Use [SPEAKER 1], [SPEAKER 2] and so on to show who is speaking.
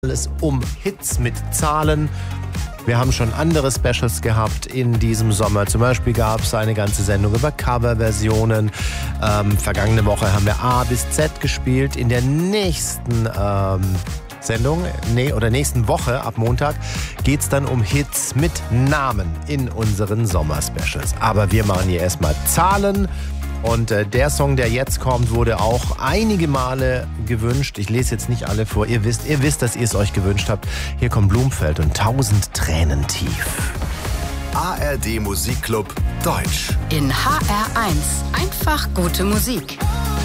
[SPEAKER 1] Es um Hits mit Zahlen. Wir haben schon andere Specials gehabt in diesem Sommer. Zum Beispiel gab es eine ganze Sendung über Coverversionen. Vergangene Woche haben wir A bis Z gespielt. In der nächsten nächsten Woche, ab Montag, geht es dann um Hits mit Namen in unseren Sommer-Specials. Aber wir machen hier erstmal Zahlen. Und der Song, der jetzt kommt, wurde auch einige Male gewünscht. Ich lese jetzt nicht alle vor. Ihr wisst, dass ihr es euch gewünscht habt. Hier kommt Blumfeld und 1000 Tränen tief.
[SPEAKER 2] ARD Musikclub Deutsch.
[SPEAKER 3] In HR1 einfach gute Musik.